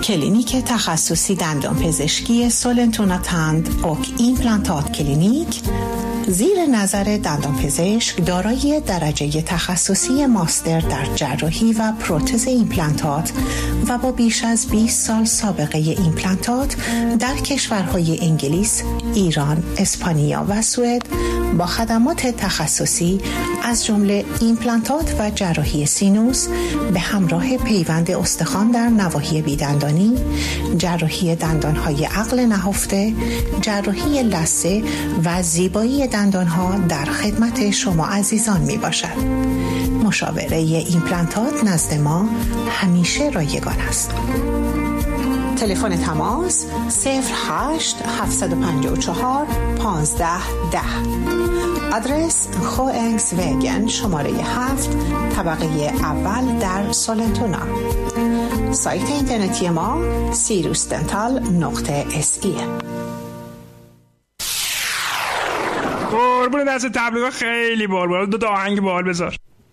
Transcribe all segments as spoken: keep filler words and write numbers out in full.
کلینیک تخصصی دندانپزشکی سولنتونا تند اوک ایمپلانتات کلینیک زیر نظر دندانپزشک دارای درجه تخصصی ماستر در جراحی و پروتز ایمپلانتات و با بیش از بیست سال سابقه ایمپلانتات در کشورهای انگلیس، ایران، اسپانیا و سوئد با خدمات تخصصی از جمله ایمپلانتات و جراحی سینوس به همراه پیوند استخوان در نواحی بیدندانی، جراحی دندانهای عقل نهفته، جراحی لثه و زیبایی دندانها در خدمت شما عزیزان می باشد. مشاوره ایمپلانتات نزد ما همیشه رایگان است. تلفن تماس صفر هشت هفت پنج چهار پانزده ده. آدرس خوانگس وگن شماره هفت طبقه اول در سولنتونا. سایت اینترنتی ما سیروس دنتال نقطه اس ای. قربون دست تبلیغات خیلی بال بال. دو تا آهنگ بال بذار.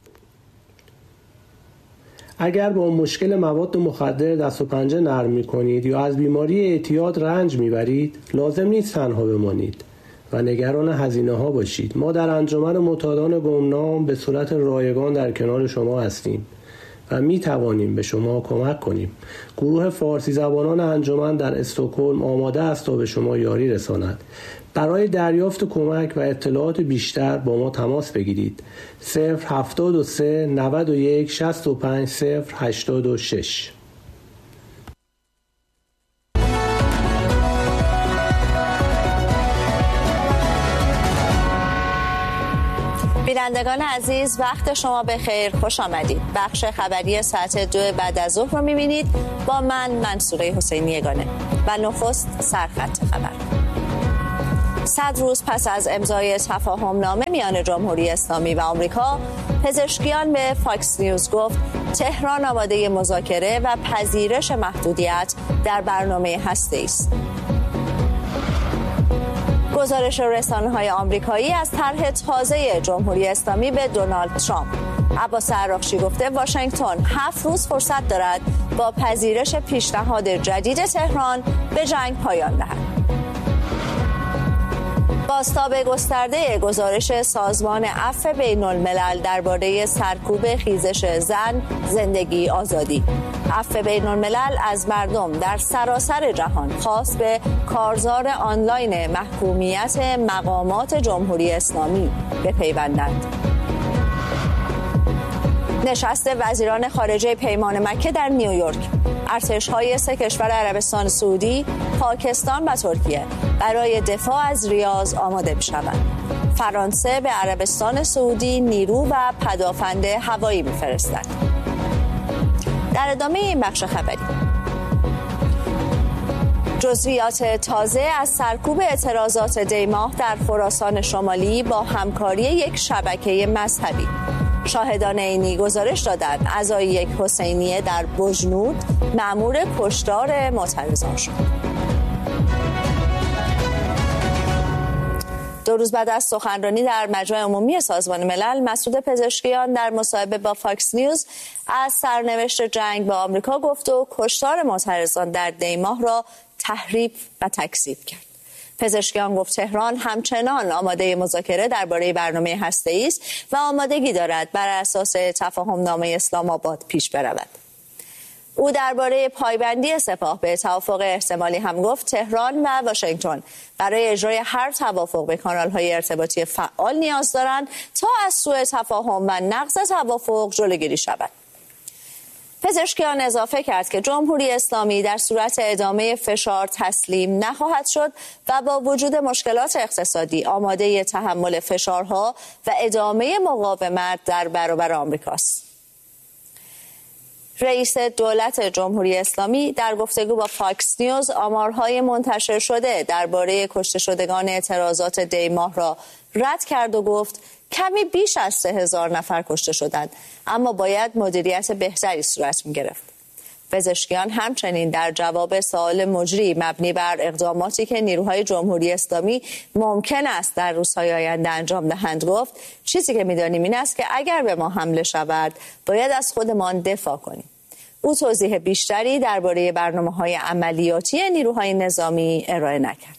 اگر با مشکل مواد مخدر دست و پنجه نرم می‌کنید یا از بیماری اعتیاد رنج می‌برید، لازم نیست تنها بمانید و نگران هزینه‌ها باشید. ما در انجمن معتادان گمنام به صورت رایگان در کنار شما هستیم و می توانیم به شما کمک کنیم. گروه فارسی زبانان انجمن در استکهلم آماده است تا به شما یاری رساند. برای دریافت کمک و اطلاعات بیشتر با ما تماس بگیرید. صفر هفتاد و سه نود و یک شصت و پنج صفر هشتاد و شش. بینندگان عزیز، وقت شما بخیر، خوش آمدید. بخش خبری ساعت دو بعد از ظهر رو می‌بینید با من منصوره حسینی یگانه و نخست سرخط خبر. صد روز پس از امضای تفاهم نامه میان جمهوری اسلامی و آمریکا، پزشکیان به فاکس نیوز گفت تهران آماده مذاکره و پذیرش محدودیت در برنامه هسته‌ای است. گزارش رسانه‌های آمریکایی از طرح تازه جمهوری اسلامی به دونالد ترامپ. عباس عراقچی گفته واشنگتن هفت روز فرصت دارد با پذیرش پیشنهاد جدید تهران به جنگ پایان دهد. بازتاب گسترده گزارش سازمان عفو بین الملل درباره سرکوب خیزش زن، زندگی، آزادی. عفو بین الملل از مردم در سراسر جهان خواست به کارزار آنلاین محکومیت مقامات جمهوری اسلامی بپیوندند. نشست وزیران خارجه پیمان مکه در نیویورک. ارتش‌های سه کشور عربستان سعودی، پاکستان و ترکیه برای دفاع از ریاض آماده می‌شوند. فرانسه به عربستان سعودی نیرو و پدافند هوایی می‌فرستد. در ادامه این بخش خبری جزئیات تازه از سرکوب اعتراضات دیماه در خراسان شمالی با همکاری یک شبکه مذهبی. شاهدان عینی گزارش دادند اعضای یک حسینیه در بجنود مأمور کشتار معترضان شد. دو روز بعد از سخنرانی در مجمع عمومی سازمان ملل، مسعود پزشکیان در مصاحبه با فاکس نیوز از سرنوشت جنگ با آمریکا گفت و کشتار معترضان در دیماه را تحریف و تکذیب کرد. پزشکیان گفت تهران همچنان آماده مذاکره درباره برنامه هسته‌ای است و آمادگی دارد بر اساس تفاهم نامه اسلام آباد پیش برود. او درباره پایبندی سپاه به توافق احتمالی هم گفت تهران و واشنگتن برای اجرای هر توافق به کانال‌های ارتباطی فعال نیاز دارند تا از سوء تفاهم و نقض توافق جلوگیری شود. پزشکیان اضافه کرد که جمهوری اسلامی در صورت ادامه فشار تسلیم نخواهد شد و با وجود مشکلات اقتصادی آماده تحمل فشارها و ادامه مقاومت در برابر آمریکاست. رئیس دولت جمهوری اسلامی در گفتگو با فاکس نیوز آمارهای منتشر شده درباره کشته شدگان اعتراضات دیماه را رد کرد و گفت کمی بیش از سه هزار نفر کشته شدند، اما باید مدیریت بهتری صورت می‌گرفت. پزشکیان همچنین در جواب سوال مجری مبنی بر اقداماتی که نیروهای جمهوری اسلامی ممکن است در روزهای آینده انجام دهند گفت چیزی که می‌دانیم این است که اگر به ما حمله شود باید از خودمان دفاع کنیم. او توضیح بیشتری درباره برنامه‌های عملیاتی نیروهای نظامی ارائه نکرد.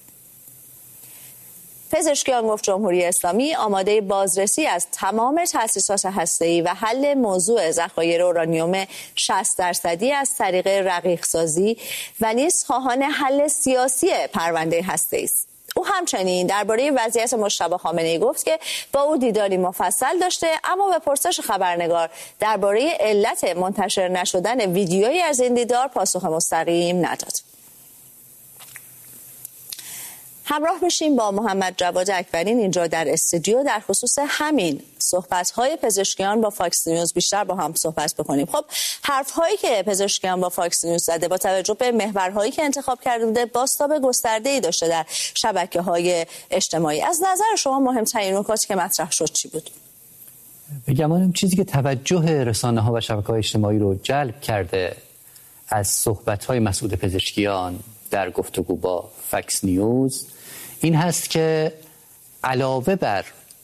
پزشکیان گفت جمهوری اسلامی آماده بازرسی از تمام تأسیسات هسته‌ای و حل موضوع ذخایر اورانیوم شصت درصدی از طریق رقیق سازی و نیز خواهان حل سیاسی پرونده هسته‌ای است. او همچنین درباره وضعیت مجتبی خامنه‌ای گفت که با او دیداری مفصل داشته، اما به پرسش خبرنگار درباره علت منتشر نشدن ویدیویی از این دیدار پاسخ مستقیم نداد. همراه میشیم با محمد جواد اکبرین اینجا در استودیو در خصوص همین صحبت‌های پزشکیان با فاکس نیوز بیشتر با هم صحبت بکنیم. خب حرف‌هایی که پزشکیان با فاکس نیوز زده با توجه به محورهایی که انتخاب کرده بوده بازتاب گسترده‌ای داشته در شبکه‌های اجتماعی. از نظر شما مهمترین نکاتی که مطرح شد چی بود؟ به گمانم چیزی که توجه رسانه‌ها و شبکه‌های اجتماعی رو جلب کرده از صحبت‌های مسعود پزشکیان در گفتگو با فاکس نیوز این هست که علاوه بر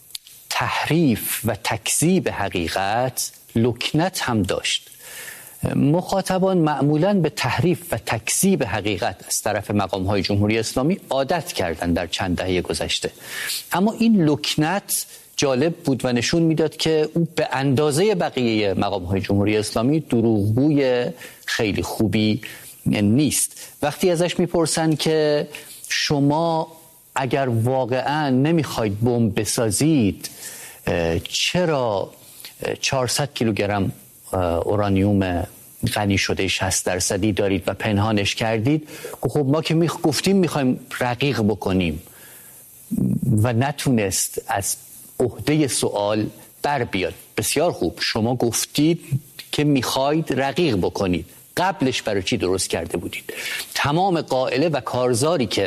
تحریف و تکذیب حقیقت لکنت هم داشت. مخاطبان معمولاً به تحریف و تکذیب حقیقت از طرف مقام‌های جمهوری اسلامی عادت کردند در چند دهه گذشته، اما این لکنت جالب بود و نشون میداد که او به اندازه بقیه مقام‌های جمهوری اسلامی دروغگوی خیلی خوبی نیست. وقتی ازش میپرسن که شما اگر واقعا نمیخواید بمب بسازید چرا چهارصد کیلوگرم اورانیوم غنی شده شصت درصدی دارید و پنهانش کردید؟ خب ما که میخ... گفتیم میخوایم رقیق بکنیم و نتونست از عهده سوال بر بیاد. بسیار خوب، شما گفتید که میخواید رقیق بکنید، قبلش برای چی درست کرده بودید؟ تمام قائله و کارزاری که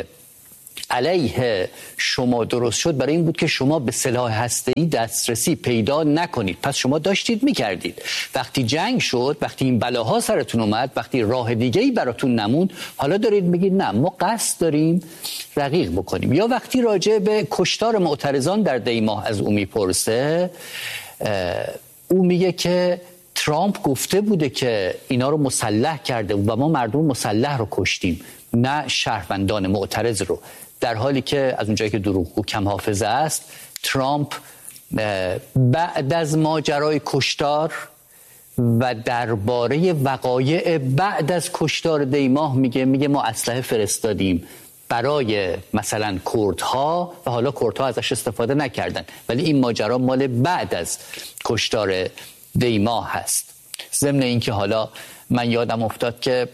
علیه شما درست شد برای این بود که شما به سلاح هسته‌ای دسترسی پیدا نکنید، پس شما داشتید میکردید. وقتی جنگ شد، وقتی این بلاها سرتون اومد، وقتی راه دیگه‌ای براتون نموند، حالا دارید میگید نه ما قصد داریم رقیق بکنیم. یا وقتی راجع به کشتار معترضان در دی ماه از او میپرسه، او میگه که ترامپ گفته بوده که اینا رو مسلح کرده و ما مردم مسلح رو کشتیم، نه شهروندان معترض رو. در حالی که از اونجایی که دروغگو کم حافظه است، ترامپ بعد از ماجرای کشتار و درباره وقایع بعد از کشتار دی ماه میگه میگه ما اسلحه فرستادیم برای مثلا کردها و حالا کردها ازش استفاده نکردن، ولی این ماجرا مال بعد از کشتار دی ماه هست. ضمن اینکه حالا من یادم افتاد که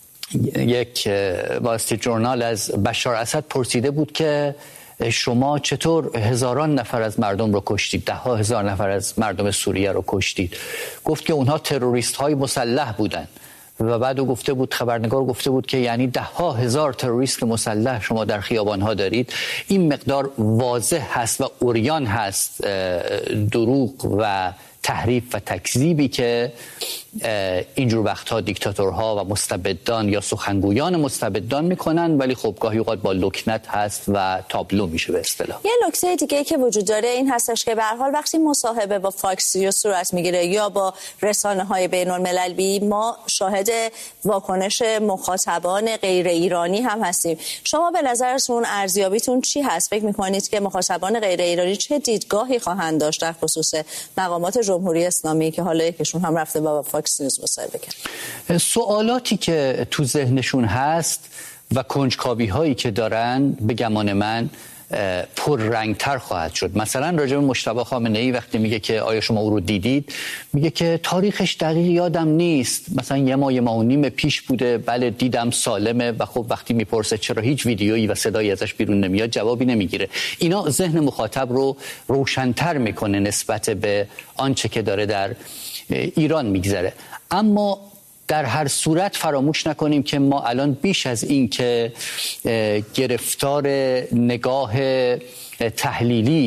یک واسطه جورنال از بشار اسد پرسیده بود که شما چطور هزاران نفر از مردم رو کشتید، ده ها هزار نفر از مردم سوریه رو کشتید؟ گفت که اونها تروریست های مسلح بودن و بعد او گفته بود، خبرنگار گفته بود که یعنی ده ها هزار تروریست مسلح شما در خیابان ها دارید. این مقدار واضح هست و عریان هست دروغ و تحریف و تکذیبی که اینجور وقتها دیکتاتورها و مستبدان یا سخنگویان مستبدان میکنن، ولی خب گاهی اوقات با لکنت هست و تابلو میشه به اصطلاح. یه نکته دیگه که وجود داره این هستش که به هر حال وقتی مصاحبه با فاکس نیوز صورت میگیره یا با رسانه‌های بین‌المللی، ما شاهد واکنش مخاطبان غیر ایرانی هم هستیم. شما به نظرتون ارزیابیتون چی هست؟ فکر میکنید که مخاطبان غیر ایرانی چه دیدگاهی خواهند داشت در خصوص مقامات جمهوری اسلامی که حالا یکیشون هم رفته با فاکس نیوز مصاحبه کرد؟ سوالاتی که تو ذهنشون هست و کنجکاوی هایی که دارن به گمان من پر رنگتر خواهد شد. مثلا راجع به مجتبی خامنه‌ای وقتی میگه که آیا شما او رو دیدید، میگه که تاریخش دقیق یادم نیست، مثلا یه ماه یه ماه و نیم پیش بوده، بله دیدم سالمه. و خب وقتی میپرسه چرا هیچ ویدیویی و صدایی ازش بیرون نمیاد، جوابی نمیگیره. اینا ذهن مخاطب رو روشن‌تر میکنه نسبت به آنچه که داره در ایران میگذره. اما در هر صورت فراموش نکنیم که ما الان بیش از این که گرفتار نگاه تحلیلی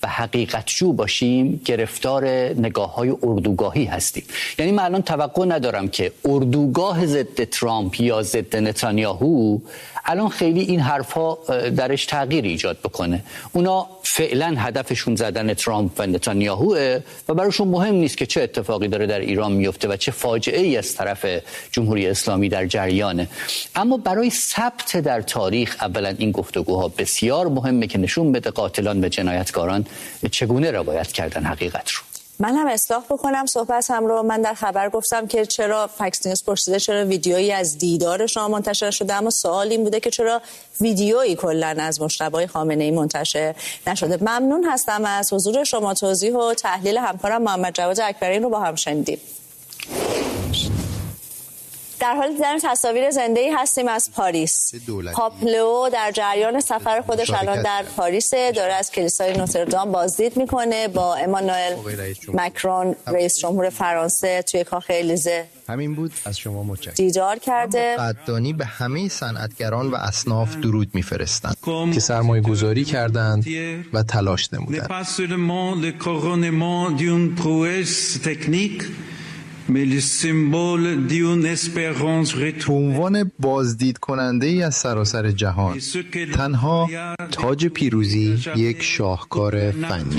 و حقیقتجو باشیم گرفتار نگاه‌های اردوگاهی هستیم. یعنی من الان توقع ندارم که اردوگاه ضد ترامپ یا ضد نتانیاهو الان خیلی این حرفا درش تغییر ایجاد بکنه. اونا فعلا هدفشون زدن ترامپ و نتانیاهوه و براشون مهم نیست که چه اتفاقی داره در ایران میفته و چه فاجعه ای از طرف جمهوری اسلامی در جریانه. اما برای ثبت در تاریخ اولا این گفتگوها بسیار مهمه که نشون بده قاتلان و جنایتکاران چگونه روایت کردن حقیقت رو. من هم اصلاح بکنم صحبتم رو. من در خبر گفتم که چرا فکس نیوز پرسیده چرا ویدیویی از دیدار شما منتشر شده، اما سوال این بوده که چرا ویدیویی کلا از مجتبی خامنه‌ای منتشر نشده. ممنون هستم از حضور شما. توضیح و تحلیل همکارم محمد جواد اکبری رو با هم شنیدیم. در حال دیدن تصاویر زنده‌ای هستیم از پاریس. پاپلو در جریان سفر خودش الان در پاریس، داره از کلیسای نوتردام بازدید میکنه با امانوئل مکرون رئیس جمهور فرانسه توی کاخ الیزه. همین بود، از شما متشکرم. دیدار کرده. قدردانی به همه صنعتگران و اصناف درود میفرستند که سرمایه گذاری کردند و تلاش نمودند. به عنوان بازدید کننده ای از سراسر جهان، تنها تاج پیروزی یک شاهکار فنی.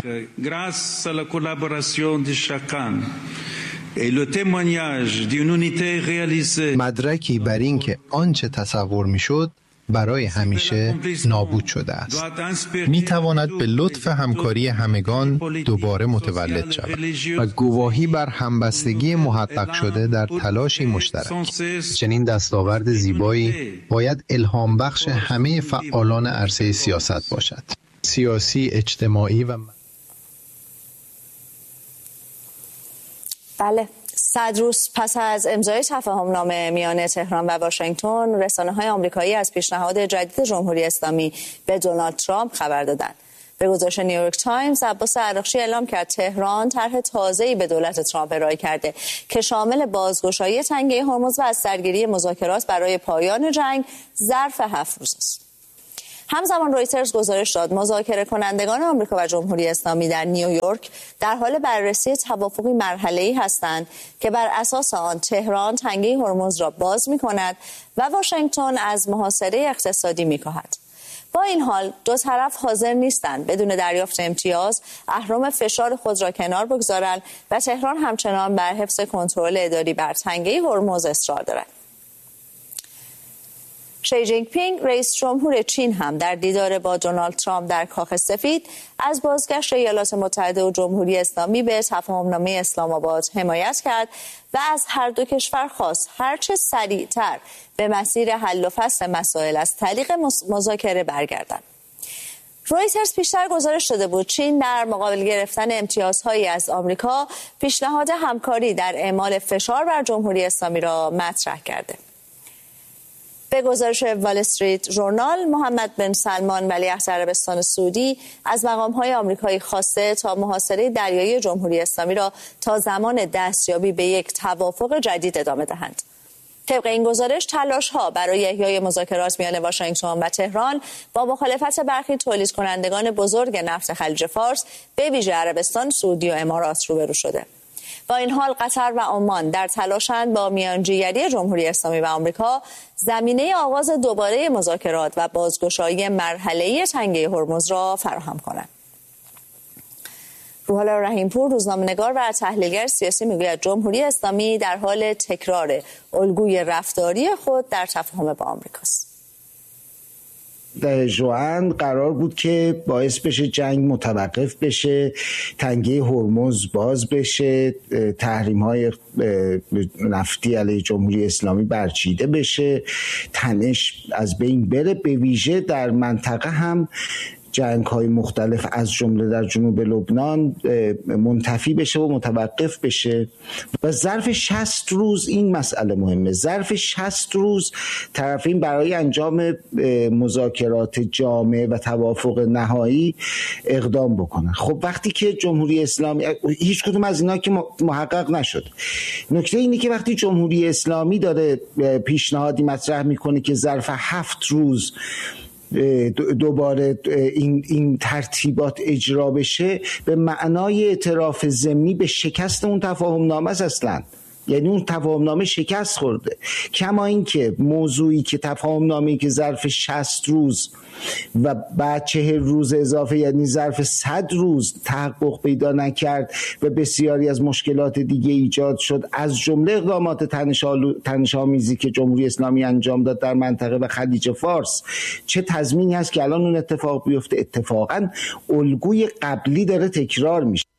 مدرکی بر این که آنچه تصور میشد برای همیشه نابود شده است. می تواند به لطف همکاری همگان دوباره متولد شود و گواهی بر همبستگی محقق شده در تلاشی مشترک. چنین دستاورد زیبایی باید الهام بخش همه فعالان عرصه سیاست باشد. سیاسی، اجتماعی و بله. صد روز پس از امضای تفاهمنامه میان تهران و واشنگتن، رسانه‌های آمریکایی از پیشنهاد جدید جمهوری اسلامی به دونالد ترامپ خبر دادند. به گزارش نیویورک تایمز، عباس عراقچی اعلام کرد تهران طرح تازه‌ای به دولت ترامپ ارائه کرده که شامل بازگشایی تنگه هرمز و از سرگیری مذاکرات برای پایان جنگ ظرف هفت روز است. همزمان رویترز گزارش داد مذاکره کنندگان آمریکا و جمهوری اسلامی در نیویورک در حال بررسی توافقی مرحله‌ای هستند که بر اساس آن تهران تنگه هرمز را باز می‌کند و واشنگتن از محاصره اقتصادی می‌کاهد. با این حال دو طرف حاضر نیستند بدون دریافت امتیاز اهرم فشار خود را کنار بگذارند و تهران همچنان بر حفظ کنترل اداری بر تنگه هرمز اصرار دارد. شی جینگ پینگ رئیس جمهور چین هم در دیدار با دونالد ترامپ در کاخ سفید از بازگشت ایالات متحده و جمهوری اسلامی به تفاهمنامه اسلام آباد حمایت کرد و از هر دو کشور خواست هرچه سریعتر به مسیر حل و فصل مسائل از طریق مذاکره برگردند. رویترز پیشتر گزارش داده بود چین در مقابل گرفتن امتیازهایی از آمریکا پیشنهاد همکاری در اعمال فشار بر جمهوری اسلامی را مطرح کرده. به گزارش وال استریت ژورنال، محمد بن سلمان ولیعهد عربستان سعودی از مقام‌های آمریکایی خواسته تا محاصره دریایی جمهوری اسلامی را تا زمان دستیابی به یک توافق جدید ادامه دهند. طبق این گزارش تلاش‌ها برای احیای مذاکرات میان واشنگتن و تهران با مخالفت برخی تولید کنندگان بزرگ نفت خلیج فارس به ویژه عربستان، سعودی و امارات روبرو شده. با این حال قطر و عمان در تلاشند با میانجیگری جمهوری اسلامی و آمریکا زمینه آغاز دوباره مذاکرات و بازگشایی مرحله‌ای تنگه هرمز را فراهم کنند. روح‌الله رحیم‌پور، روزنامه‌نگار و تحلیلگر سیاسی، میگوید جمهوری اسلامی در حال تکرار الگوی رفتاری خود در تفاهم با آمریکاست. در ژوئن قرار بود که باعث بشه جنگ متوقف بشه، تنگه هرمز باز بشه، تحریم‌های نفتی علیه جمهوری اسلامی برچیده بشه، تنش از بین بره، به ویژه در منطقه هم جنگ‌های مختلف از جمله در جنوب لبنان منتفی بشه و متوقف بشه. و ظرف شصت روز این مسئله مهمه. ظرف شصت روز طرفین برای انجام مذاکرات جامع و توافق نهایی اقدام بکنن. خب وقتی که جمهوری اسلامی، هیچ کدوم از اینا که محقق نشد، نکته اینه که وقتی جمهوری اسلامی داره پیشنهادی مطرح میکنه که ظرف هفت روز دوباره این این ترتیبات اجرا بشه به معنای اعتراف ضمنی به شکست اون تفاهم نامه است اصلا. یعنی اون تفاهم نامه شکست خورده. کما اینکه موضوعی که تفاهم نامه‌ای که ظرف شصت روز و بعد چهل روز اضافه یعنی ظرف صد روز تحقق پیدا نکرد و بسیاری از مشکلات دیگه ایجاد شد، از جمله اقدامات تنش‌آمیزی که جمهوری اسلامی انجام داد در منطقه و خلیج فارس، چه تضمینی هست که الان اون اتفاق بیفته؟ اتفاقا الگوی قبلی داره تکرار میشه.